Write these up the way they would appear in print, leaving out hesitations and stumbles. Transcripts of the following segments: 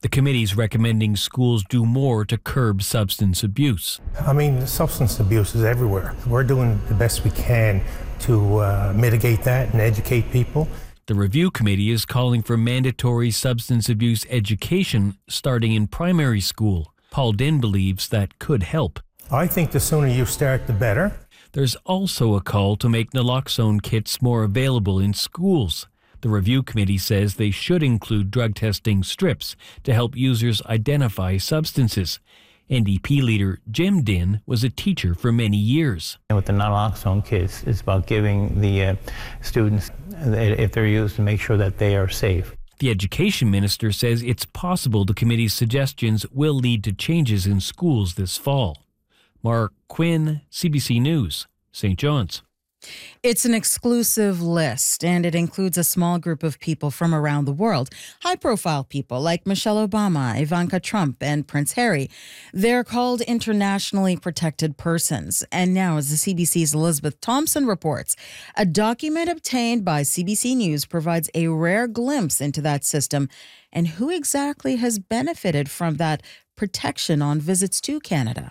The committee's recommending schools do more to curb substance abuse. I mean, substance abuse is everywhere. We're doing the best we can to mitigate that and educate people. The review committee is calling for mandatory substance abuse education starting in primary school. Paul Dinn believes that could help. I think the sooner you start, the better. There's also a call to make naloxone kits more available in schools. The review committee says they should include drug testing strips to help users identify substances. NDP leader Jim Dinn was a teacher for many years. With the naloxone kits, it's about giving the students, if they're used, to make sure that they are safe. The education minister says it's possible the committee's suggestions will lead to changes in schools this fall. Mark Quinn, CBC News, St. John's. It's an exclusive list, and it includes a small group of people from around the world. High-profile people like Michelle Obama, Ivanka Trump, and Prince Harry. They're called internationally protected persons. And now, as the CBC's Elizabeth Thompson reports, a document obtained by CBC News provides a rare glimpse into that system and who exactly has benefited from that protection on visits to Canada.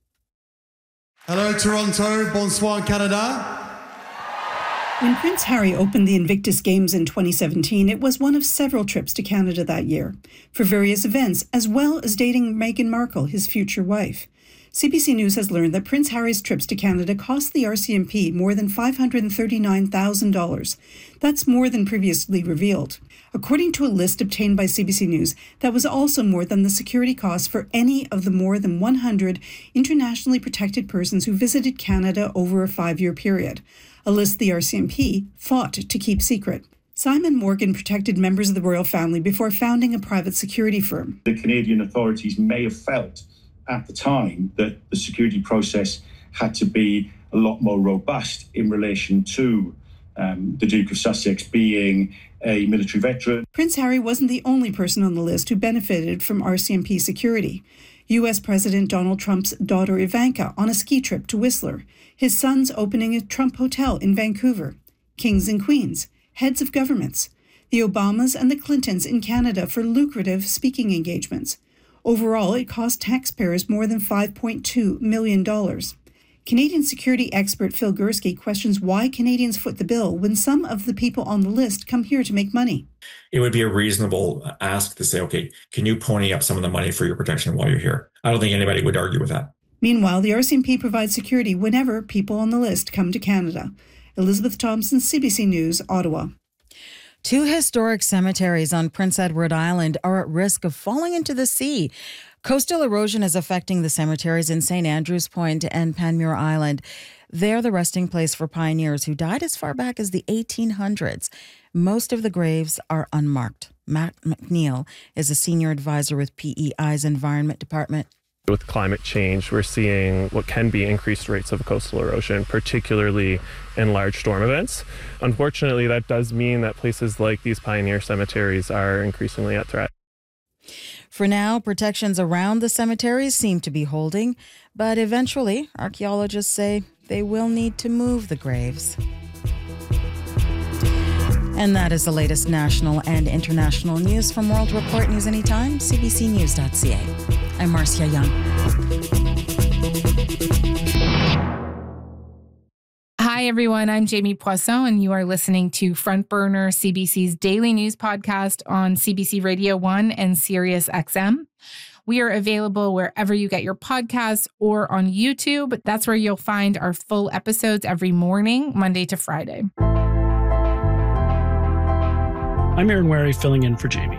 Hello, Toronto. Bonsoir, Canada. When Prince Harry opened the Invictus Games in 2017, it was one of several trips to Canada that year, for various events, as well as dating Meghan Markle, his future wife. CBC News has learned that Prince Harry's trips to Canada cost the RCMP more than $539,000. That's more than previously revealed. According to a list obtained by CBC News, that was also more than the security costs for any of the more than 100 internationally protected persons who visited Canada over a 5-year period, a list the RCMP fought to keep secret. Simon Morgan protected members of the royal family before founding a private security firm. The Canadian authorities may have felt at the time that the security process had to be a lot more robust in relation to the Duke of Sussex being a military veteran. Prince Harry wasn't the only person on the list who benefited from RCMP security. U.S. President Donald Trump's daughter Ivanka on a ski trip to Whistler, his sons opening a Trump hotel in Vancouver, kings and queens, heads of governments, the Obamas and the Clintons in Canada for lucrative speaking engagements. Overall, it cost taxpayers more than $5.2 million. Canadian security expert Phil Gursky questions why Canadians foot the bill when some of the people on the list come here to make money. It would be a reasonable ask to say, okay, can you pony up some of the money for your protection while you're here? I don't think anybody would argue with that. Meanwhile, the RCMP provides security whenever people on the list come to Canada. Elizabeth Thompson, CBC News, Ottawa. 2 historic cemeteries on Prince Edward Island are at risk of falling into the sea. Coastal erosion is affecting the cemeteries in St. Andrews Point and Panmure Island. They're the resting place for pioneers who died as far back as the 1800s. Most of the graves are unmarked. Matt McNeil is a senior advisor with PEI's Environment Department. With climate change, we're seeing what can be increased rates of coastal erosion, particularly in large storm events. Unfortunately, that does mean that places like these pioneer cemeteries are increasingly at threat. For now, protections around the cemeteries seem to be holding, but eventually, archaeologists say they will need to move the graves. And that is the latest national and international news from World Report News Anytime, cbcnews.ca. I'm Marcia Young. Hi, everyone. I'm Jamie Poisson, and you are listening to Front Burner, CBC's daily news podcast on CBC Radio 1 and Sirius XM. We are available wherever you get your podcasts or on YouTube. That's where you'll find our full episodes every morning, Monday to Friday. I'm Aaron Wary, filling in for Jamie.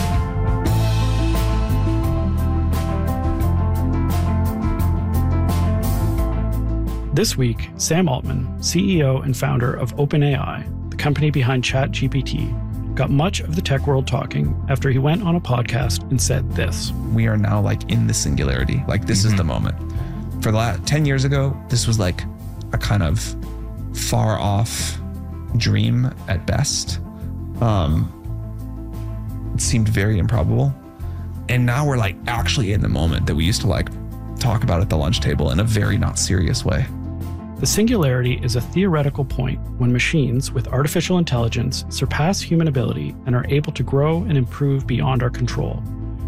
This week, Sam Altman, CEO and founder of OpenAI, the company behind ChatGPT, got much of the tech world talking after he went on a podcast and said this. We are now in the singularity. This is the moment. For the last 10 years ago, this was a kind of far off dream at best. It seemed very improbable. And now we're actually in the moment that we used to talk about at the lunch table in a very not serious way. The singularity is a theoretical point when machines with artificial intelligence surpass human ability and are able to grow and improve beyond our control.